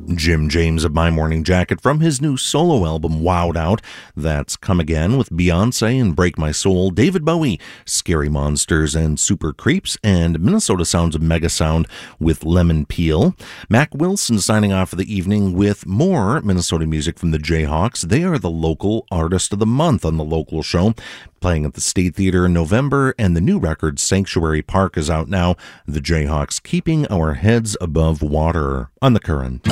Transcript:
Jim James of My Morning Jacket from his new solo album Wowed Out. That's Come Again with Beyonce and Break My Soul, David Bowie, Scary Monsters and Super Creeps, and Minnesota Sounds of Mega Sound with Lemon Peel. Mac Wilson signing off for the evening with more Minnesota music from the Jayhawks. They are the local artist of the month on the local show, playing at the State Theater in November, and the new record Sanctuary Park is out now. The Jayhawks, Keeping Our Heads Above Water on The Current.